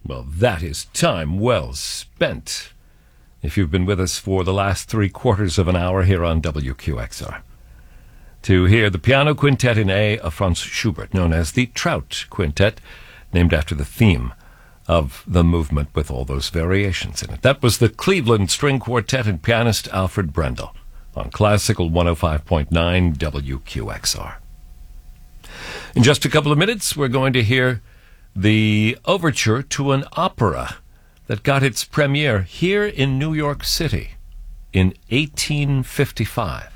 Well, that is time well spent if you've been with us for the last 3/4 of an hour here on WQXR. To hear the piano quintet in A of Franz Schubert, known as the Trout Quintet, named after the theme of the movement with all those variations in it. That was the Cleveland String Quartet and pianist Alfred Brendel on Classical 105.9 WQXR. In just a couple of minutes, we're going to hear the overture to an opera that got its premiere here in New York City in 1855.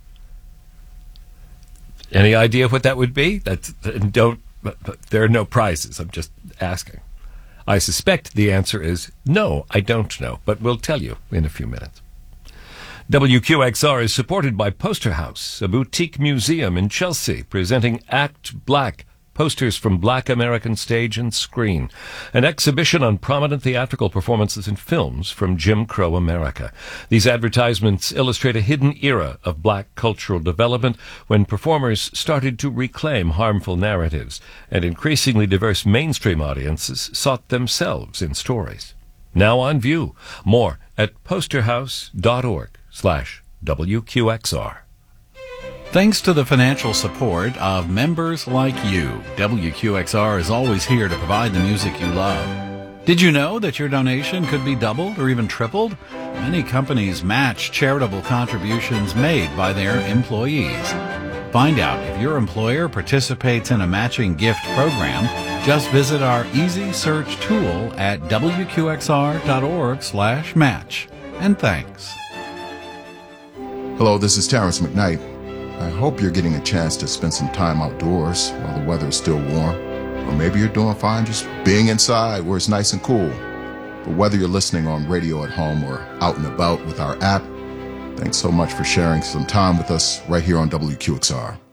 Any idea what that would be? There are no prizes. I'm just asking. I suspect the answer is no, I don't know, but we'll tell you in a few minutes. WQXR is supported by Poster House, a boutique museum in Chelsea, presenting Act Black, posters from Black American stage and screen, an exhibition on prominent theatrical performances and films from Jim Crow America. These advertisements illustrate a hidden era of black cultural development when performers started to reclaim harmful narratives, and increasingly diverse mainstream audiences sought themselves in stories. Now on view. More at posterhouse.org/WQXR. Thanks to the financial support of members like you, WQXR is always here to provide the music you love. Did you know that your donation could be doubled or even tripled? Many companies match charitable contributions made by their employees. Find out if your employer participates in a matching gift program. Just visit our easy search tool at WQXR.org/match. And thanks. Hello, this is Terrence McKnight. I hope you're getting a chance to spend some time outdoors while the weather is still warm. Or maybe you're doing fine just being inside where it's nice and cool. But whether you're listening on radio at home or out and about with our app, thanks so much for sharing some time with us right here on WQXR.